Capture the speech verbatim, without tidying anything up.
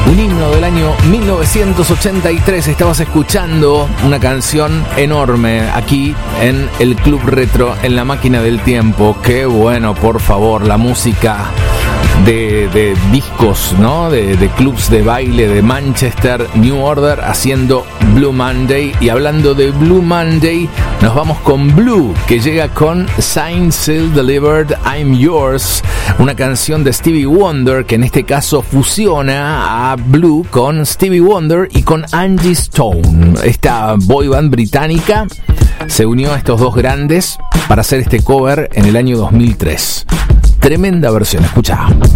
Un himno del año mil novecientos ochenta y tres. Estabas escuchando una canción enorme aquí en el Club Retro, en la máquina del tiempo. Qué bueno, por favor, la música de, de discos, ¿no? De, de clubs de baile de Manchester, New Order, haciendo Blue Monday. Y hablando de Blue Monday, nos vamos con Blue, que llega con Signed, Sealed, Delivered, I'm Yours, una canción de Stevie Wonder, que en este caso fusiona a Blue con Stevie Wonder y con Angie Stone. Esta boy band británica se unió a estos dos grandes para hacer este cover en el año dos mil tres. Tremenda versión, escucha.